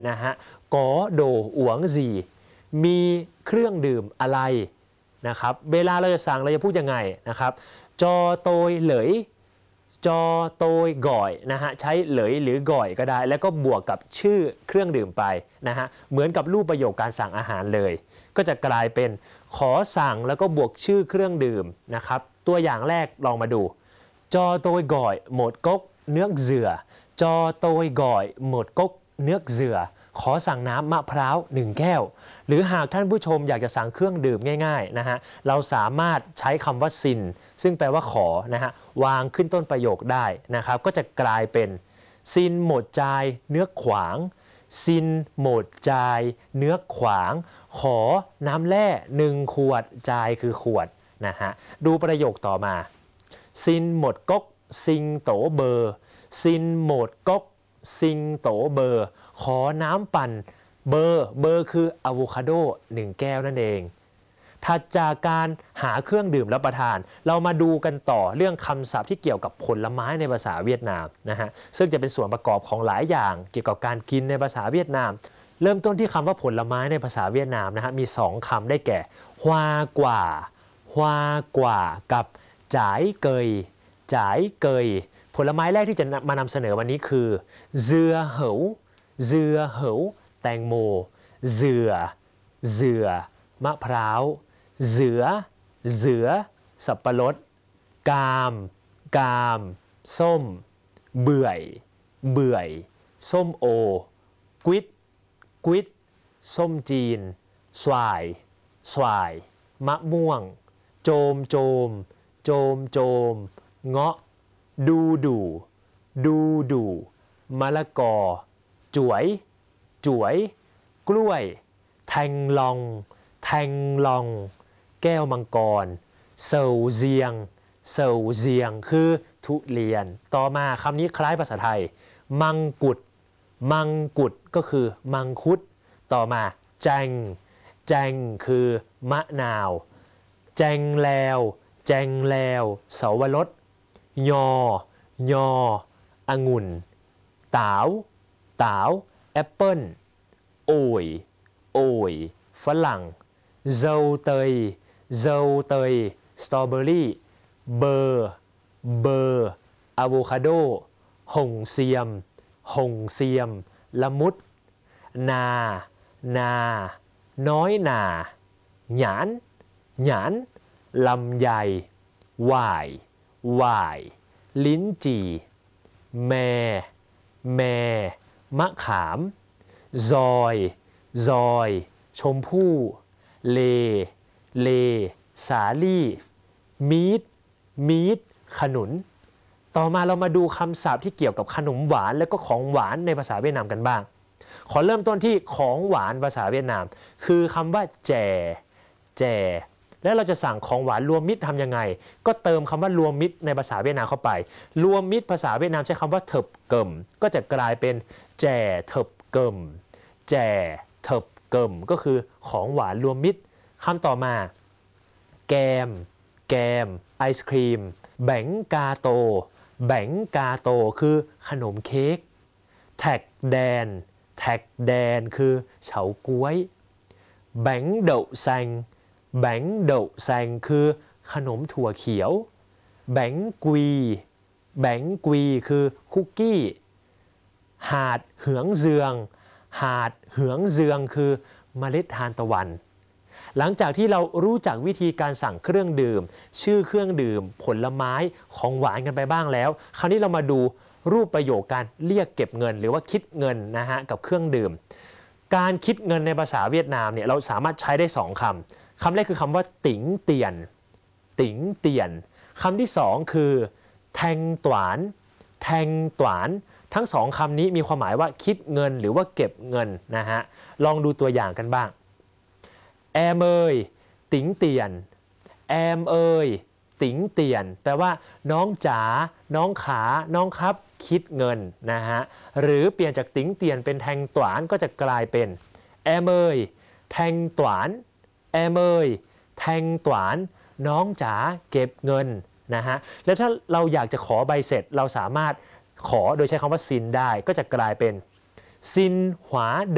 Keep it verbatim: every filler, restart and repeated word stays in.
นะฮะกอโดหวงซีมีเครื่องดื่มอะไรนะครับเวลาเราจะสั่งเราจะพูดยังไงนะครับจอโตยเหลยจอโตยก่อยนะฮะใช้เหลยหรือก่อยก็ได้แล้วก็บวกกับชื่อเครื่องดื่มไปนะฮะเหมือนกับรูปประโยคการสั่งอาหารเลยก็จะกลายเป็นขอสั่งแล้วก็บวกชื่อเครื่องดื่มนะครับตัวอย่างแรกลองมาดูจอโตยก่อยหมดก๊กเนื้อเสือจอโตยก่อยหมดก๊กเนื้อเสือขอสั่งน้ำมะพร้าวหนึ่งแก้วหรือหากท่านผู้ชมอยากจะสั่งเครื่องดื่มง่ายๆนะฮะเราสามารถใช้คำว่าซินซึ่งแปลว่าขอนะฮะวางขึ้นต้นประโยคได้นะครับก็จะกลายเป็นซินหมดจายเนื้อขวางซินหมดจายเนื้อขวางขอน้ำแร่หนึ่งขวดจายคือขวดนะฮะดูประโยคต่อมาซินหมดก๊กซิงโตเบอร์ซินหมดก๊กซิงโตเบอร์ขอน้ำปั่นเบอร์เบอร์คืออะโวคาโดหนึ่งแก้วนั่นเองถัดจากการหาเครื่องดื่มรับประทานเรามาดูกันต่อเรื่องคำศัพท์ที่เกี่ยวกับผลไม้ในภาษาเวียดนามนะฮะซึ่งจะเป็นส่วนประกอบของหลายอย่างเกี่ยวกับการกินในภาษาเวียดนามเริ่มต้นที่คำว่าผลไม้ในภาษาเวียดนามนะฮะมีสองคำได้แก่ฮวากว่าฮวากว่ากับจ่ายเกยจ่ายเกยผลไม้แรกที่จะมานำเสนอวันนี้คือเสือเหวเสือเหวแตงโมเสือเสือมะพร้าวเสือเสือสับปะรดกามกามส้มเบื่อยเบื่อยส้มโอกวิดกวิดส้มจีนสวายสวายมะม่วงโจมโจมโจมโจมเงาะดูดูดูดูมะละกอจ๋วยจ๋วยกล้วยแทงลองแทงลองแก้วมังกรเซลเซียงเซลเซียงคือทุเรียนต่อมาคำนี้คล้ายภาษาไทยมังกุดมังกุดก็คือมังคุดต่อมาแจงแจงคือมะนาวแจงแล้วแจงแล้วเสาวรสยอยอองุ่นตาวตาวแอปเปิ้ลโอยโอยฝรั่งเซาเตยเซาเตยสตรอเบอรี่เบอร์เบอร์อะโวคาโดหงเซียมหงเซียมละมุดนานาน้อยนาหยานหยานลำไยหว่ายหว่ายลิ้นจี่แมแมมะขามซอยซอยชมพู่เลเลสาลี่มีดมีดขนุนต่อมาเรามาดูคำศัพท์ที่เกี่ยวกับขนมหวานและก็ของหวานในภาษาเวียดนามกันบ้างขอเริ่มต้นที่ของหวานภาษาเวียดนามคือคำว่าแจแจแล้วเราจะสั่งของหวานรวมมิตรทำยังไงก็เติมคำว่ารวมมิตรในภาษาเวียดนามเข้าไปรวมมิตรภาษาเวียดนามใช้คำว่าเถิบเกิมก็จะกลายเป็นแจเถิบเกิมแจเถิบเกิมก็คือของหวานรวมมิตรคำต่อมาแกมแกมไอศครีมแบงกาโตแบงกาโตคือขนมเค้กแท็กแดนแท็กแดนคือเฉาก๊วยแบงเดาแซงแบงเดาแซงคือขนมถั่วเขียวแบงกุยแบงกุยคือคุกกี้หาดเหืองเจืองหาดเหืองเจืองคือเมล็ดทานตะวันหลังจากที่เรารู้จักวิธีการสั่งเครื่องดื่มชื่อเครื่องดื่มผลไม้ของหวานกันไปบ้างแล้วคราวนี้เรามาดูรูปประโยคการเรียกเก็บเงินหรือว่าคิดเงินนะฮะกับเครื่องดื่มการคิดเงินในภาษาเวียดนามเนี่ยเราสามารถใช้ได้สองคำคำแรกคือคำว่าติ๋งเตียนติ๋งเตียนคำที่สองคือแทงตวานแทงตวานทั้งสองคำนี้มีความหมายว่าคิดเงินหรือว่าเก็บเงินนะฮะลองดูตัวอย่างกันบ้างแอมเอยติ๋งเตียนแอมเอยติ๋งเตียนแปลว่าน้องจ๋าน้องขาน้องครับคิดเงินนะฮะหรือเปลี่ยนจากติ๋งเตียนเป็นแทงตวานก็จะกลายเป็นแอมเอยแทงตวานแอมเอยแทงตวานน้องจ๋าเก็บเงินนะฮะแล้วถ้าเราอยากจะขอใบเสร็จเราสามารถขอโดยใช้คำว่าซินได้ก็จะกลายเป็นซินหวา